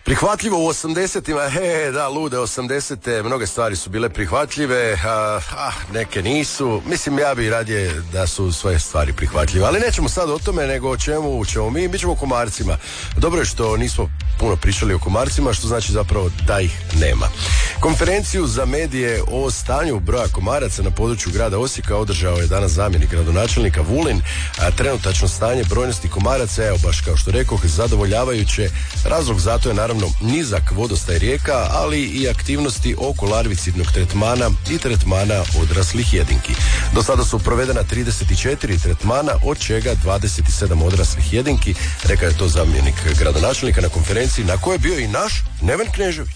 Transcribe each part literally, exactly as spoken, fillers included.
Prihvatljivo u osamdesetima, he, da, lude osamdesete, mnoge stvari su bile prihvatljive, a, a neke nisu. Mislim, ja bi radije da su sve stvari prihvatljive, ali nećemo sad o tome, nego o čemu ćemo mi, mi ćemo o komarcima. Dobro je što nismo puno pričali o komarcima, što znači zapravo da ih nema. Konferenciju za medije o stanju broja komaraca na području grada Osijeka održao je danas zamjenik gradonačelnika Vulin, a trenutačno stanje brojnosti komaraca, evo baš kao što rekoh, zadovoljavajuće. Razlog zato je naravno nizak vodostaj rijeka, ali i aktivnosti oko larvicidnog tretmana i tretmana odraslih jedinki. Do sada su provedena trideset četiri tretmana, od čega dvadeset sedam odraslih jedinki, rekao je to zamjenik gradonačelnika na konferenciji na kojoj je bio i naš Neven Knežević.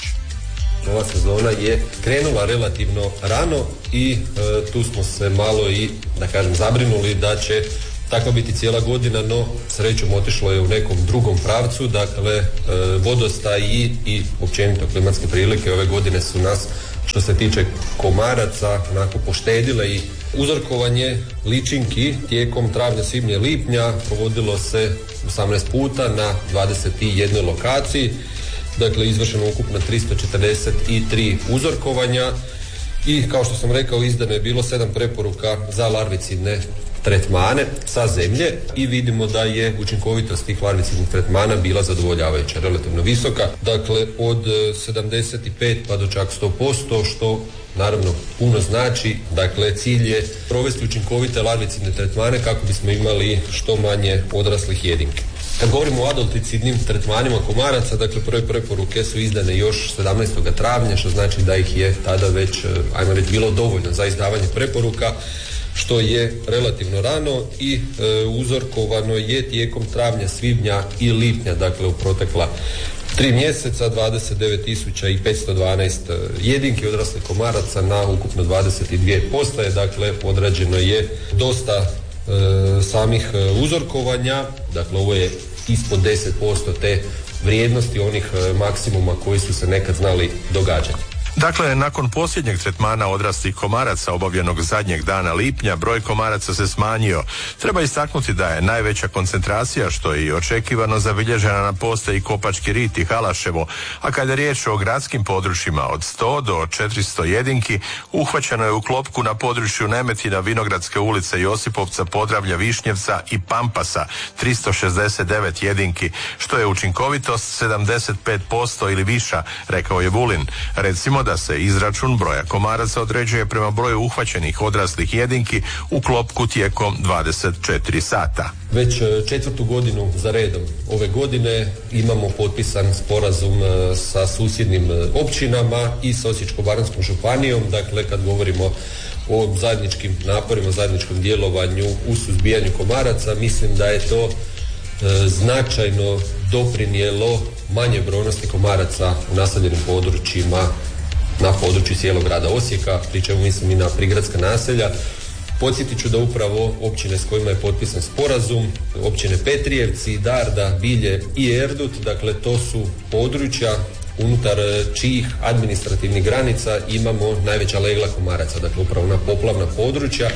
Ova sezona je krenula relativno rano i e, tu smo se malo i, da kažem, zabrinuli da će takva biti cijela godina, no srećom otišlo je u nekom drugom pravcu. Dakle, e, vodostaj i, i općenito klimatske prilike ove godine su nas, što se tiče komaraca, onako poštedile i uzorkovanje ličinki tijekom travnja, svibnja, lipnja provodilo se osamnaest puta na dvadeset jednoj lokaciji. Dakle, izvršeno ukupno tristo četrdeset tri uzorkovanja i, kao što sam rekao, izdano je bilo sedam preporuka za larvicidne tretmane sa zemlje i vidimo da je učinkovitost tih larvicidnih tretmana bila zadovoljavajuća, relativno visoka. Dakle, od sedamdeset pet pa do čak sto posto, što naravno puno znači. Dakle, cilj je provesti učinkovite larvicidne tretmane kako bismo imali što manje odraslih jedinki. Kad govorimo o adulticidnim tretmanima komaraca, dakle, prve preporuke su izdane još sedamnaestog travnja, što znači da ih je tada već, ajmo reći, bilo dovoljno za izdavanje preporuka, što je relativno rano i e, uzorkovano je tijekom travnja, svibnja i lipnja, dakle u protekla tri mjeseca, dvadeset devet tisuća petsto dvanaest jedinki odraslih komaraca na ukupno dvadeset dvije postaje. Dakle, odrađeno je dosta e, samih e, uzorkovanja, dakle ovo je ispod deset posto te vrijednosti onih e, maksimuma koji su se nekad znali događati. Dakle, nakon posljednjeg tretmana odraslih komaraca obavljenog zadnjeg dana lipnja, broj komaraca se smanjio. Treba istaknuti da je najveća koncentracija, što je i očekivano, zabilježena na postaji Kopački rit i Halaševo, a kada je riječ o gradskim područjima od sto do četiristo jedinki, uhvaćeno je u klopku na području Nemetina, Vinogradske ulice, Josipovca, Podravlja, Višnjevca i Pampasa tristo šezdeset devet jedinki, što je učinkovitost sedamdeset pet posto ili viša, rekao je Vulin. Recimo da se izračun broja komaraca određuje prema broju uhvaćenih odraslih jedinki u klopku tijekom dvadeset četiri sata. Već četvrtu godinu za redom ove godine imamo potpisan sporazum sa susjednim općinama i sa Osječko-baranjskom županijom. Dakle, kad govorimo o zajedničkim naporima, zajedničkom djelovanju u suzbijanju komaraca, mislim da je to e, značajno doprinijelo manje brojnosti komaraca u naseljenim područjima na području cijelog grada Osijeka, pri čemu mislim i na prigradska naselja. Podsjetit ću da upravo općine s kojima je potpisan sporazum, općine Petrijevci, Darda, Bilje i Erdut, dakle to su područja unutar čijih administrativnih granica imamo najveća legla komaraca, dakle upravo na poplavna područja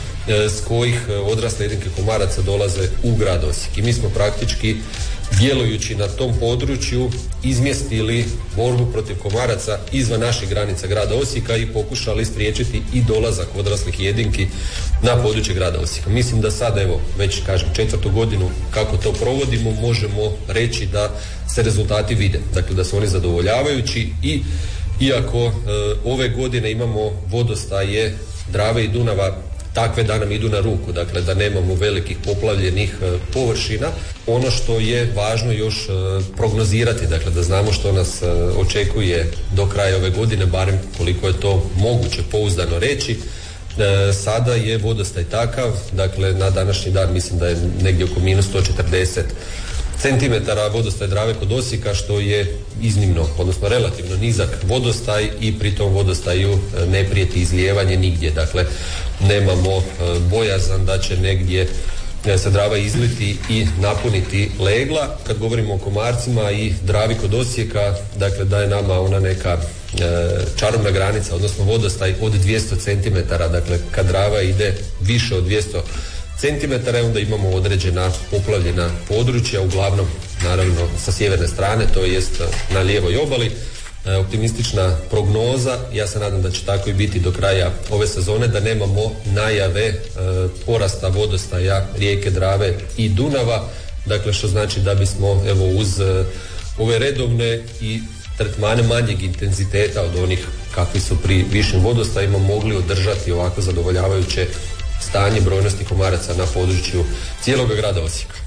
s kojih odrasle jedinke komaraca dolaze u grad Osijek. I mi smo praktički, djelujući na tom području, izmjestili borbu protiv komaraca izvan naših granica grada Osijeka i pokušali spriječiti i dolazak odraslih jedinki na područje grada Osijeka. Mislim da sad, evo, već kažem četvrtu godinu kako to provodimo, možemo reći da se rezultati vide, dakle da su oni zadovoljavajući i iako e, ove godine imamo vodostaje Drave i Dunava takve da nam idu na ruku, dakle da nemamo velikih poplavljenih e, površina. Ono što je važno još e, prognozirati, dakle da znamo što nas e, očekuje do kraja ove godine, barem koliko je to moguće pouzdano reći. E, sada je vodostaj takav, dakle na današnji dan mislim da je negdje oko minus sto četrdeset centimetara vodostaj Drave kod Osijeka, što je iznimno, odnosno relativno nizak vodostaj i pri tom vodostaju ne prijeti izlijevanje nigdje. Dakle, nemamo bojazan da će negdje se Drava izliti i napuniti legla. Kad govorimo o komarcima i Dravi kod Osijeka, dakle da je nama ona neka e, čarobna granica, odnosno vodostaj od dvjesto centimetara, dakle kad Drava ide više od dvjesto centimetara, onda imamo određena poplavljena područja, uglavnom naravno sa sjeverne strane, to jest na lijevoj obali. Optimistična prognoza, ja se nadam da će tako i biti do kraja ove sezone, da nemamo najave e, porasta vodostaja rijeke Drave i Dunava, dakle što znači da bismo evo uz e, ove redovne i tretmane manjeg intenziteta od onih kakvi su pri višim vodostajima mogli održati ovako zadovoljavajuće stanje brojnosti komaraca na području cijelog grada Osijeka.